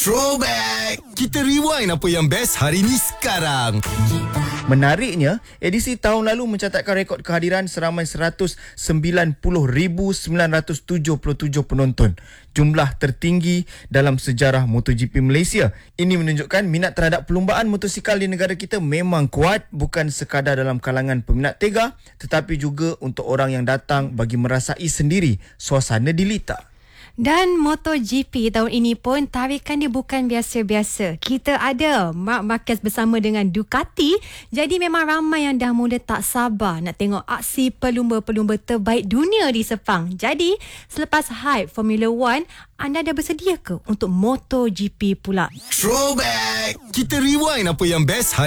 Throwback! Kita rewind apa yang best hari ni sekarang. Menariknya, edisi tahun lalu mencatatkan rekod kehadiran seramai 190,977 penonton. Jumlah tertinggi dalam sejarah MotoGP Malaysia. Ini menunjukkan minat terhadap perlumbaan motosikal di negara kita memang kuat, bukan sekadar dalam kalangan peminat tega, tetapi juga untuk orang yang datang bagi merasai sendiri suasana di litar. Dan MotoGP tahun ini pun tarikan dia bukan biasa-biasa. Kita ada Marc Marquez bersama dengan Ducati. Jadi memang ramai yang dah mula tak sabar nak tengok aksi pelumba-pelumba terbaik dunia di Sepang. Jadi selepas hype Formula One, anda dah bersedia ke untuk MotoGP pula? Throwback! Kita rewind apa yang best hari